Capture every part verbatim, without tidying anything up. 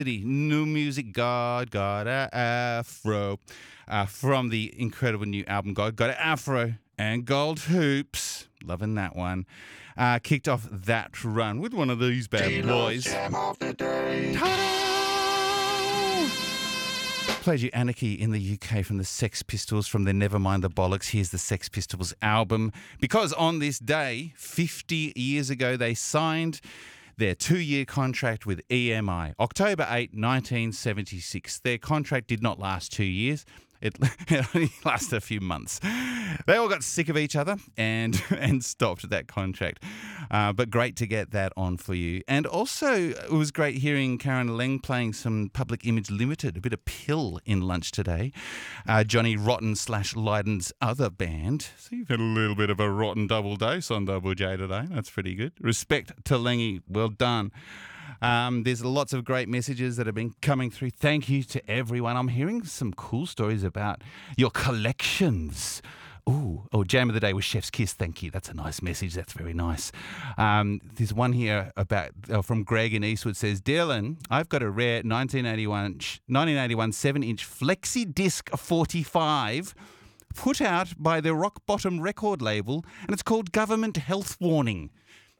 New music, God Got a Afro, uh, from the incredible new album God Got a Afro and Gold Hoops. Loving that one. Uh, kicked off that run with one of these bad boys. Ta-da! Played you Anarchy in the U K from the Sex Pistols from their Nevermind the Bollocks. Here's the Sex Pistols album. Because on this day, fifty years ago, they signed their two-year contract with E M I. October eighth, nineteen seventy-six. Their contract did not last two years. It, it only lasted a few months. They all got sick of each other and and stopped that contract. Uh, but great to get that on for you. And also, it was great hearing Karen Leng playing some Public Image Limited, a bit of Pill in lunch today. Uh, Johnny Rotten slash Lydon's other band. So you've had a little bit of a rotten double dose on Double J today. That's pretty good. Respect to Lengy. Well done. Um, there's lots of great messages that have been coming through. Thank you to everyone. I'm hearing some cool stories about your collections. Ooh, oh, Jam of the Day with Chef's Kiss. Thank you. That's a nice message. That's very nice. Um, there's one here about uh, from Greg in Eastwood says, Dylan, I've got a rare nineteen eighty-one, nineteen eighty-one seven-inch Flexi Disc forty-five put out by the Rock Bottom record label, and it's called Government Health Warning.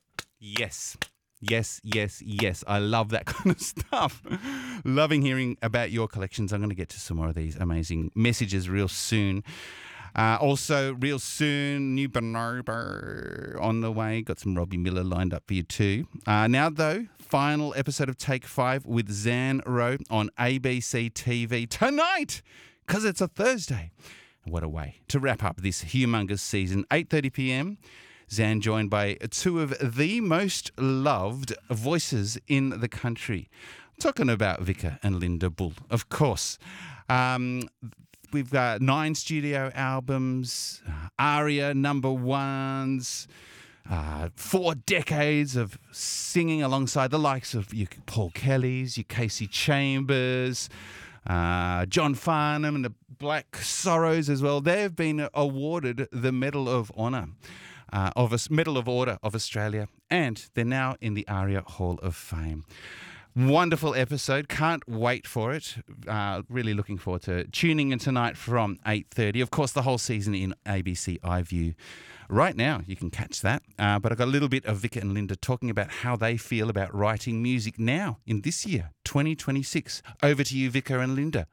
Yes. Yes, yes, yes. I love that kind of stuff. Loving hearing about your collections. I'm going to get to some more of these amazing messages real soon. Uh, also, real soon, new Bonobo on the way. Got some Robbie Miller lined up for you too. Uh, now, though, final episode of Take Five with Zan Rowe on A B C T V tonight, because it's a Thursday. What a way to wrap up this humongous season. eight thirty p.m. Zan joined by two of the most loved voices in the country. I'm talking about Vika and Linda Bull, of course. Um, we've got nine studio albums, uh, ARIA number ones, uh, four decades of singing alongside the likes of your Paul Kellys, your Casey Chambers, uh, John Farnham and the Black Sorrows as well. They've been awarded the Medal of Honour. Uh, of a Medal of Order of Australia, and they're now in the ARIA Hall of Fame. Wonderful episode. Can't wait for it. Uh, really looking forward to tuning in tonight from eight thirty. Of course, the whole season in A B C iView. Right now, you can catch that. Uh, but I've got a little bit of Vika and Linda talking about how they feel about writing music now in this year, twenty twenty-six. Over to you, Vika and Linda.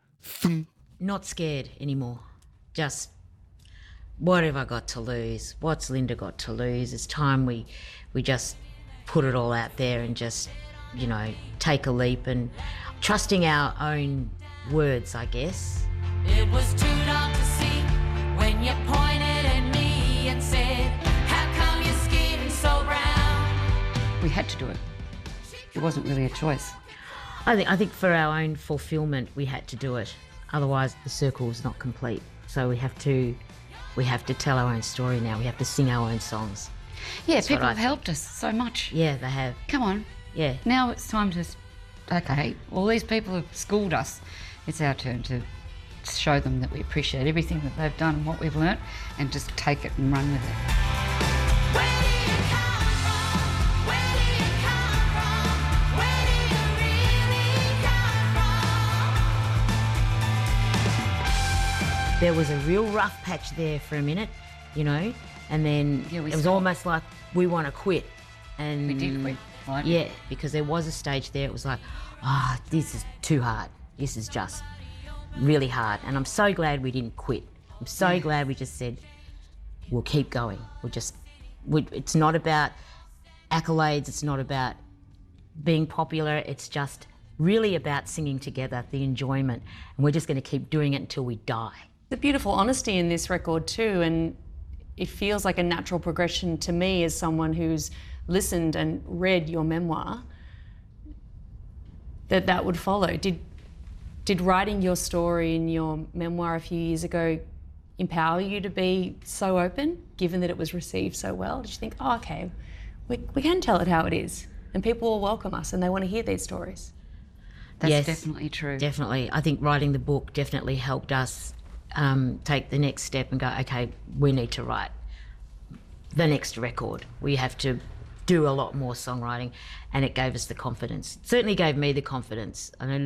Not scared anymore. Just... what have I got to lose? What's Linda got to lose? It's time we we just put it all out there and just, you know, take a leap and trusting our own words, I guess. It was too dark to see when you pointed at me and said, how come your skin so brown? We had to do it. It wasn't really a choice. I think I think for our own fulfilment we had to do it. Otherwise the circle was not complete. So we have to We have to tell our own story now. We have to sing our own songs. Yeah, That's people what I have think. helped us so much. Yeah, they have. Come on. Yeah. Now it's time to, okay, all these people have schooled us. It's our turn to show them that we appreciate everything that they've done and what we've learnt, and just take it and run with it. Where do you come from? Where do you come from? Where do you really come from? There was a real rough patch there for a minute, you know, and then Yeah, we it was stopped. almost like we want to quit. And We did quit, right? Yeah, because there was a stage there, it was like, ah, oh, this is too hard. This is just really hard. And I'm so glad we didn't quit. I'm so Yeah. glad we just said, we'll keep going. We'll just, we, it's not about accolades, it's not about being popular, it's just really about singing together, the enjoyment. And we're just going to keep doing it until we die. The beautiful honesty in this record too, and it feels like a natural progression to me as someone who's listened and read your memoir, that that would follow. Did did writing your story in your memoir a few years ago empower you to be so open, given that it was received so well? Did you think, oh, okay, we, we can tell it how it is, and people will welcome us and they want to hear these stories? That's Yes, definitely true. Definitely. I think writing the book definitely helped us um, take the next step and go, okay, we need to write the next record. We have to do a lot more songwriting, and it gave us the confidence. It certainly gave me the confidence. I know